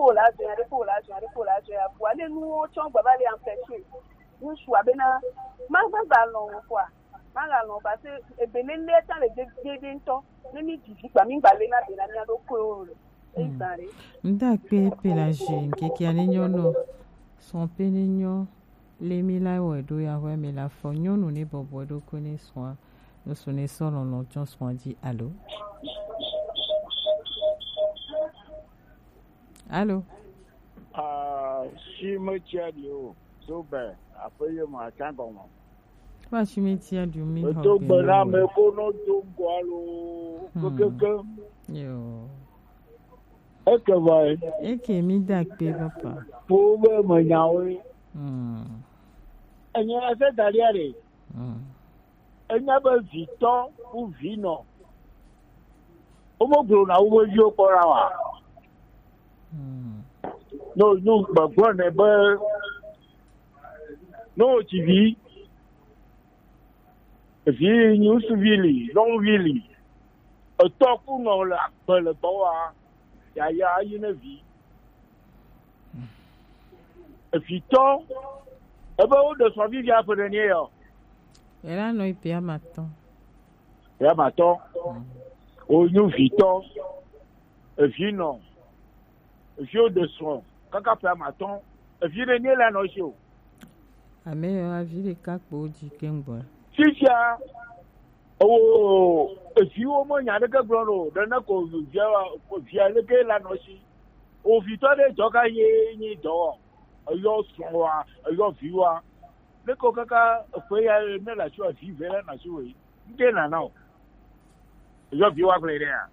pour la pour aller nous chambre va aller empêcher nous choix bena malgalon quoi malgalon parce que benen l'état les dento ni difi ba mi balena bena ni ado ko e sare ndakpe pelagie nkeki anenyono son penenyo les mila wedo ya we mila fonyo no ne bobo do kone soa no sone solo no jon soa di allô allô si me tiadio so be apoye ma tango mo ba si me tiadio mi ho to bana me kono to gwalo kokeke yo eke vai eke mi dakpe papa po be mo nyawe ẹ̀yin ẹsẹ̀ dàrí ẹ̀rẹ̀ ẹ̀yin abẹ́ vitọ́ fún vino ọmọbìnrin náà wọ́n yí ó kọ́ra wa ní gbàgbọ́n ẹ̀ bẹ́ ní òtìbí èfi nyúsùvìlì lọ́nvìlì ẹ̀tọ́ fún ọ̀la pẹ̀lẹ̀ tọ́ wa yàyà ayé náà vi èfi tọ́. Ebe o de so vivi afere ni yo. Era no ipe amaton. Ya maton. O ñu viton. E vino. E vio de so. Kaka pe amaton. E vire ni la no show. Ame yo avire kakpo di kengbo. Chicha. O e vio mo nya de gboro de na ko via le ke la no shi. O viton de joka ye ni do. Ayo soa ayo viwa leko kaka fe ya me la sho fi vera na sho yi nge na now ayo viwa play there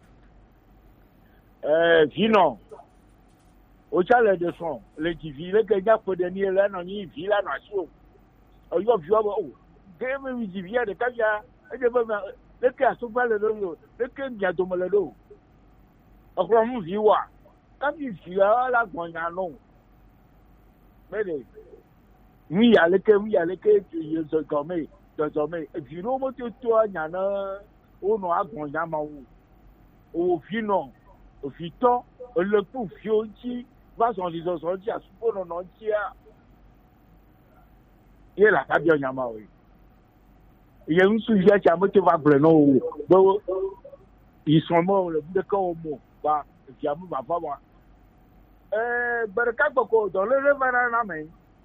vino o chale de son le divi le ke ja po de ni la no ni vi la na sho ayo viwa o ge me vi divi ya de ka ya e de ba le ke aso ba le do le ke nja do mo le do akro mu viwa ka vi la gbonya no Mede, oui, à l'école, je te commets. Et puis, nous, toi, il y en a, on a un au finon, au fiton, le coup, fioti, va s'en disant, à ce point, on entier. Il y a la cabine, oui. Il y a une sujet qui a motivé à Breno. Ils sont morts, le bout de corps au mot. Bah, il y a un peu Berkaboko dans le révérend Amen.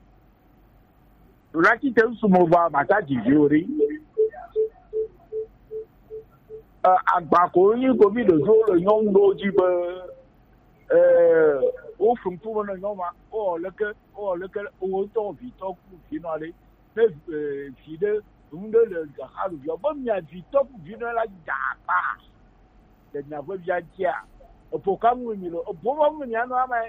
La qui te soumova mata jiori. Agbako ni gomi de zo le nyong do jibe o fun tu na nyoma o leke o to vi to ku finale ne fide unde le halu yo bom ya vi to ku finale la japa. De na vo bia tia. Opokamu ni lo obomo ni anu ama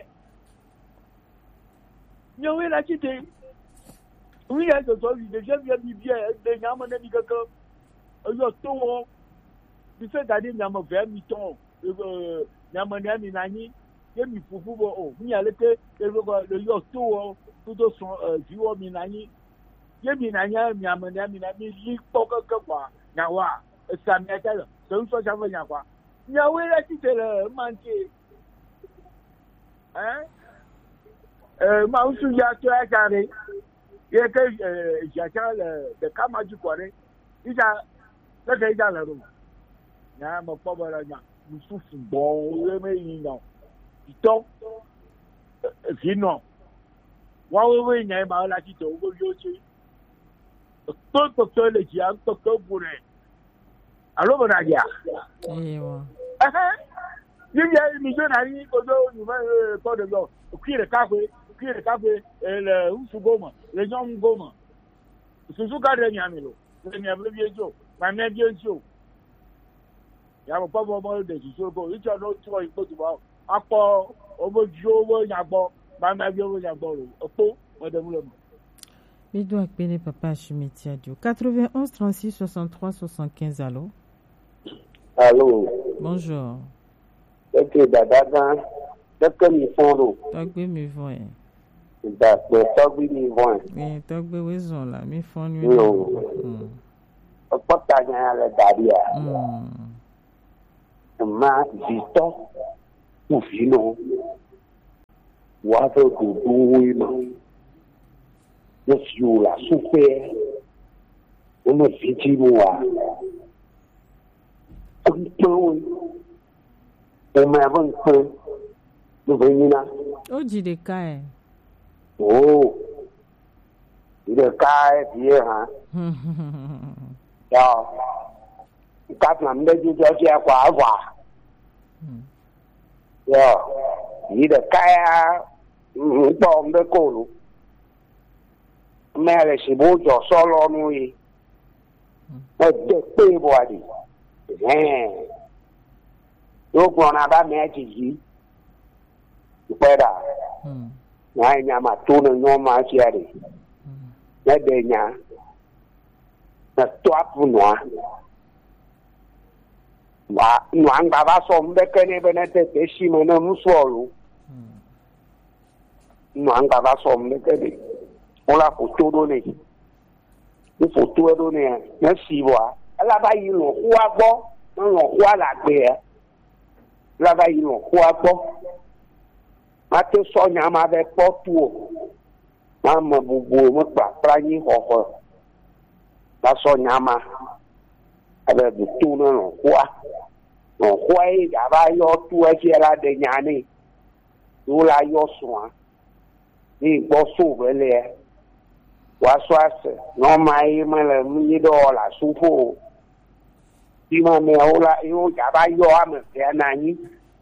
nyowe la chite oui ya so vi de je bien de nyama ne bikaka yo to bi se dade nyama ve mi ton nyama ne mi nani ye mi fufu bo o mi alete le yo to tout son viwo mi nani ye mi nanya nyama ne mi nani li pokaka kwa nyawa sa mi ata so cha nya kwa nyawe la chite le manke ma usu ya to ya kare ye ke ja le kama ju kware ija le ke ija le ro na mo po bara nya musu bo we me yin no ito vino wa we nya ma la chite o go yo chi to le ji an to bure alo bara ya ewa yíyẹ ìmìjọ náà ní ojú òyìnbó kọ́dọ̀ lọ kiri káfé le nsúgbòmọ̀ le nyọ́ngbòmọ̀ sùsù káàdì ẹ̀yìn àmì lò ẹ̀yìn àbúrò bí ejò màmí ẹbí ejò yàrá pọ́pọ́ ọmọ ọdẹ sùsù ọgbọ ìjọ náà tí wọ́n ìkó tìbọ̀ akọ ọmọ ju owó yàgbọ́ màmí ẹbí owó yàgbọ́ rò ọ̀pọ̀ ọ̀dẹ̀múlẹ̀ mọ̀. Mido Akpene Papa Chimeti Adio 91 36 63 75 allô. Allô. Bonjour. Ok, dada, que mi font. Togbe mi voye. Togbe mi voye. Oui, togbe wezon la, mi font lui. Non. Pota gagna la daria. Ma vito, ou vino. 我都古都会嘛，那有啦，苏菲，我们飞机路啊，我们问分，你问你呢？ 我记得改。 哦，你的改别哈，要，改咱们的就叫加挂挂，要，你的改啊，把我们的过路，买的是不叫少老奴的，那这对不的，如果那把买几斤，对的。Ngai nyama tuna nyoma siari. Ngai denya. Na tuapu noa. Nuang baba som bekene benete teshi mena musolu. Nuang baba som bekene. Ola foto do ne. Ni foto do ne. Na siwa. Ala ba yi lo kwa bo. Na lo kwa la gbe. Ala ba yi lo kwa bo. Mate so nyama be potu mama bubu mo pa prani ho ta so nyama abe butu no kwa e da ba yo tu e je la de nyane yo la yo so ni bo so be le wa so ase no mai ma le mi do la su po di ma me o la yo da ba yo am se na ni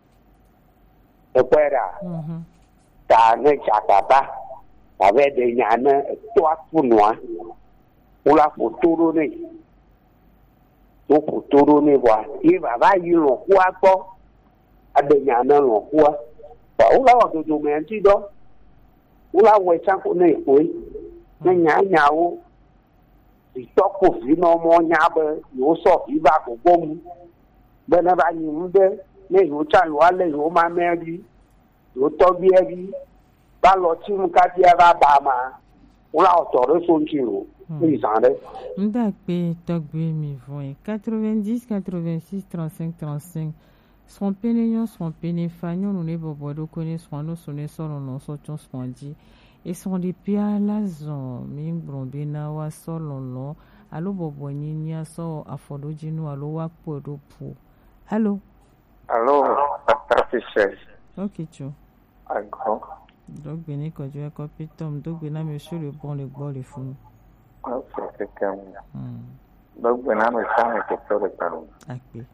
Opera, tane chakata, ave de nyana, toa punwa, ula futuro ne, no futuro ne wa, iba va yi lo kwa po, ade nyana lo kwa, pa ula wa do menti do, ula we chanko ne koi, na nya o, si toko fi no mo nya be, yo so fi ba ko bomu, be na ba yi mbe. Ne yo chan lo ale yo ma meri yo to bi eri ba lo ti mu ka dia ba ma ola o to re so nti ro ni san de nda pe togbe mi voin 90 86 35 35 son penenyo son penefanyo no ne bobo do koni son no so ne so no so chon son di e son di pia la zon mi brombe na wa so lo alo bobo ni nya so afodoji no alo wa podo pu allo. Allô, Patricia. Ok, tu. Encore. Donc, Béni, quand tu as copié Tom, donc, Béni, monsieur le bon, le bon, le fou. Ok, c'est comme ça. Donc, Béni, monsieur, c'est quelque chose de parole. Ok.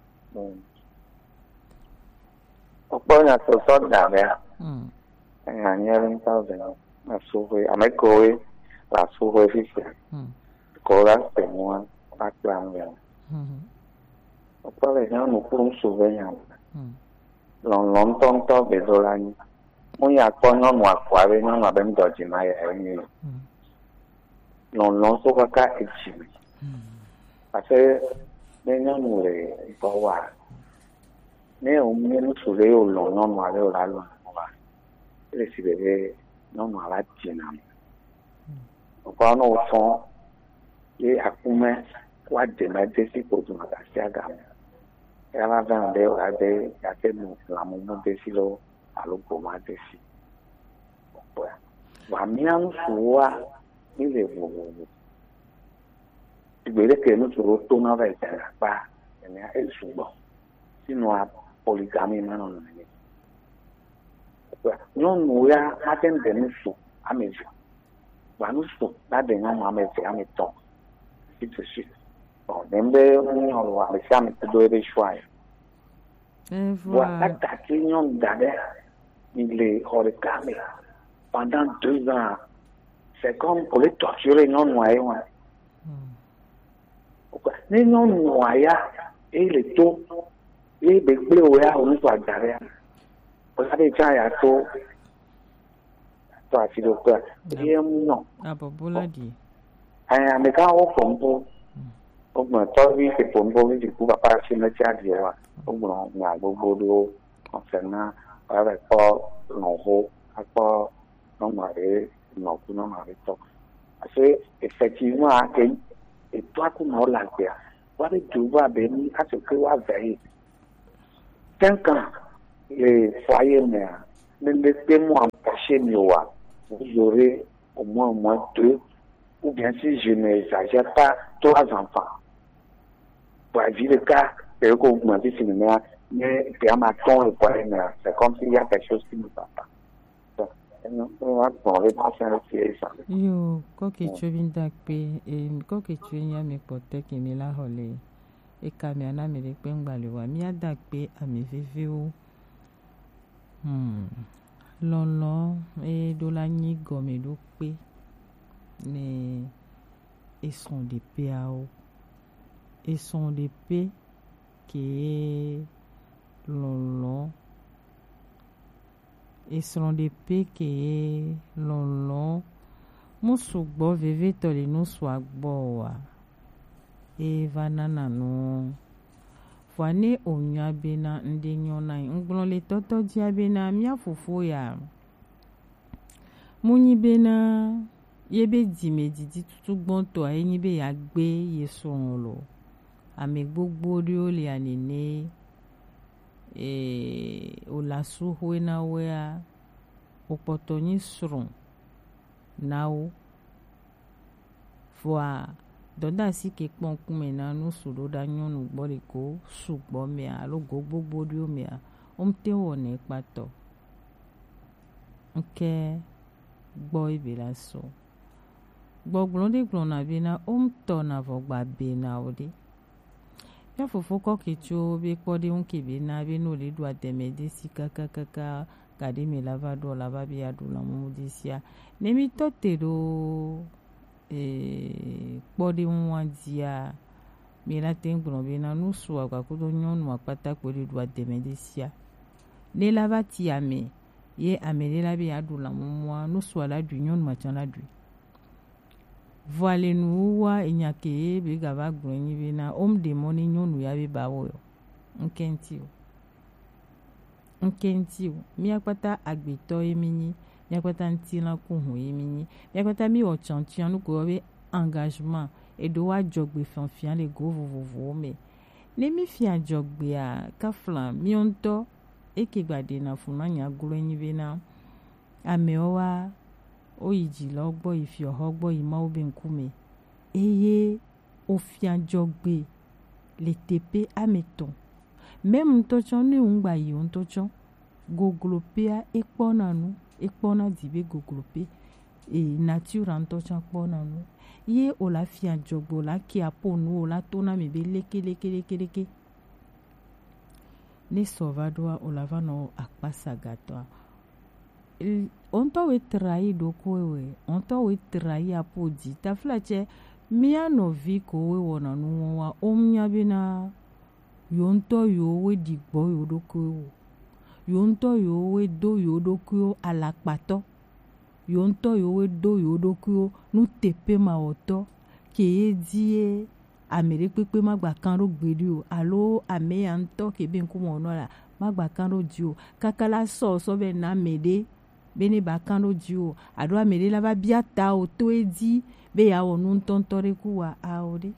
Pourquoi on a ce sort d'avert? On a nié 20,000. La souris, à mes couilles, la souris officielle. Cola, c'est moi, la clame. Pourquoi les gens nous font souvenir? Longtemps, besoin. Moi, il y a pas non moi quoi, mais non ma ben doji ma ya ni. Non so ka echi. Parce que les gens nous les voir. Mais on nous soulever au long non moi le la lo. Les cibere non moi la tina. Pourquoi non au fond et akume wa de na desi ko tu ma ta siaga. Ela vende o de ya que la mundo desilo algo más de sí. Pues, va miran suwa ni le vuelvo. Y veré que no solo toma de la pa, en el subo, sino a poligamia no no. Pues, no ya maten de nusu a mejo. Va nusu la de no a mejo a meto. Sí. Bon, dembe on lo a siamo do de choix. Voilà, ta client d'ailleurs, il est hors de caméra. Pendant 2 ans, c'est comme pour les torturer non noyés. Les non noyés, et les taux, les béclés au yard, on soit derrière. Vous savez, il y a tout. Toi, si le cœur, non. Ah, bon, vous l'avez dit. Mais quand on comprend, on me trouve que pour me du coup, pas chez le théâtre. On a beaucoup concernant avec pas non pas non marié non marié parce que effectivement et toi qu'on a la guerre voilà tu vas béni à ce que va veiller 5 ans les foyers mais les témoins empêchés chez moi, vous aurez au moins 2, ou bien si je n'exagère pas, 3 enfants. Pour le cas, c'est que vous m'avez dit, mais c'est comme s'il y a quelque chose qui ne va pas. Yo, ko ke chobin dakpe ko ke chunya me pote ke mi la hole e ka mi ana me de pe ngbale wa mi adakpe ami vivi o lolo e do la nyi gome do pe ne e son de pe a o e son de pe ke lolo e son de pe ke lolo musu gbo veve tole no so agbo wa e vanana no fane onya be na ndi nyona ngbon le toto dia be na mia fufu ya munyi be na ye be di medidi tutu gbon to ayin be ya gbe ye son lo ame gbogbo ri o le anene o la su huena wea o potoni srun nawo fois donda si ke pon kume na no sudo da nyonu gbori ko sugbo me alo gbogbo ri o me omte woni pato nke gbo ibe la so gbogbon de gbon na bi na omto na vo gba be na odi ya fofo ko kicho be pode unke be na be no le do atemede si kaka kade me lava do lava bi adu na mudisia ne mi totero pode unwandia me la tengbon be na no so agba ko do nyonu apata ko le do atemede sia ne lava ti ame ye amele la bi adu la mwa no so la du nyonu ma chan la du voile nu wa enyake be gava gbonyi be na de money nyonu ya be bawo nkenti mi akpata agbeto eminyi mi akpata ntila kuhun eminyi mi akpata mi ochanti anu ko be engagement e do wa jogbe fanfian le go vovovo me ne mi fi ajogbe a kafla mi onto ekegbade na funanya gulonyi be na ameowa oyiji logbo ifi ohogbo ima obi nkume eye ofiajogbe le tepe ameton même tochon ni ungba yi ontochon goglopea ekpona dibe goglope nature antochon kpona nu ye ola fiajogbo la ki aponu ola tona me be leke ne sovadwa ola vano akpasa gato onto we trai do kowe onto we trai apodi ta flache mia no vi ko we wona nu wa omnya bina yonto yo we digbo yo do kowe yonto yo we do yo do kowe alakpato yonto yo we do yo do kowe nu tepe ma oto ke die amere pepe magba kan ro gberi o alo ame anto ke be nku mo no la magba kan ro ji o kakala so be na mede bene bakando dio ado amere la ba biata o to edi be ya onu ntontore ku wa aode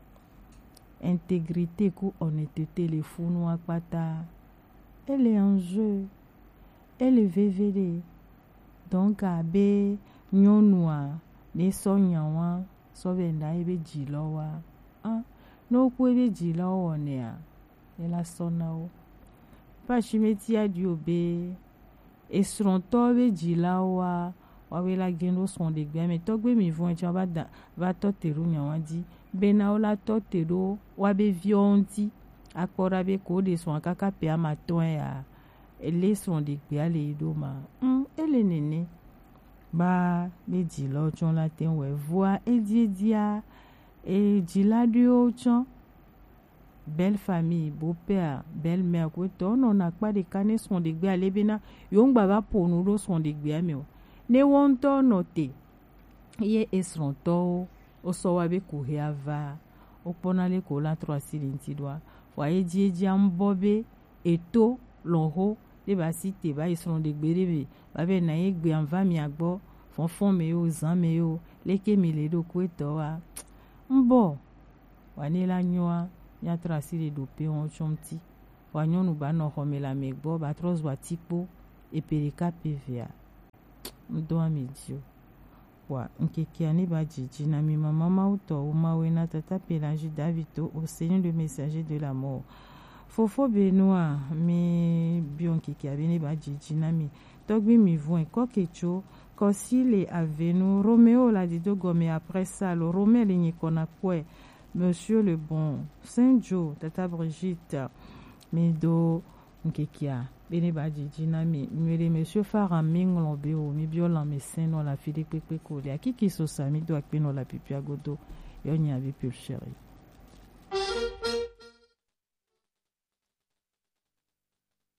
intégrité ku honnêteté le funu akpata elle est en jeu elle est VVD donc abe nyonua ne sonyawa so be na ebe jilowa no ku ebe jilowa ne a ela sonao pa chimeti adio be esronto be jilawa wawe la gendo son de gbe me to gbe mi vont ti va to teru nyan wa di be na ola to teru wa be vionti akpora be ko de son kaka pe amaton ya ele son de gbe ale do ma ele nene ba be jilo chon la ten we voix ediedia e jiladio chon belle famille, beau-père, belle-mère, quoi, on n'a pas de canne son de gbé à l'ébéna, yon baba pour nous son de gbé à mio. Ne wonto note, ye esronto, o sowabe kuheava, o ponale kola 3 silinti doa, foye die ambobe, eto, lonho, de basite, ba esron de gbé, babe na ye gbé en va mi agbo, fonfon me yo, zan me yo, leke mi le do kwe toa, mbo, wane la nyoa, ya trasile do pe on chomti wa nyonu ba no homela megbo ba tros wa tipo e perika pevia ndo amedio wa nkeke ani ba jiji na mi mama mauto umawe na tata Pélagie Davito au Seigneur le messager de la mort fofo Benoît mi bion nkeke abini ba jiji na mi togbi mi voin kokecho kosile avenu Roméo la dido gome après ça le Roméo ligné kona kwe monsieur le bon Saint-Jo tata Brigitte mido nkekia bene ba jiji na mi nwele monsieur Fara Minglo beo mi biola meseno la fili pepe ko le akiki so sami do akpeno la pipi agodo yo nya bi pul chéri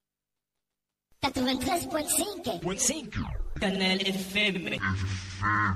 93.5 Canal FM